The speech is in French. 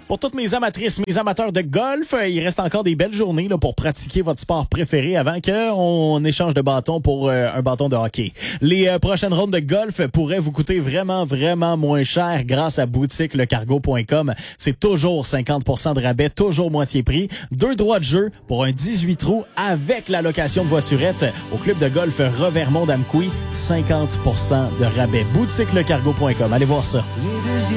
Pour toutes mes amatrices, mes amateurs de golf, il reste encore des belles journées là, pour pratiquer votre sport préféré avant qu'on échange de bâton pour un bâton de hockey. Les prochaines rondes de golf pourraient vous coûter vraiment, vraiment moins cher grâce à boutiquelecargo.com. C'est toujours 50% de rabais, toujours moitié prix. 2 droits de jeu pour un 18 trous avec la location de voiturette au club de golf Revermont d'Amqui. 50% de rabais. Boutiquelecargo.com. Allez voir ça.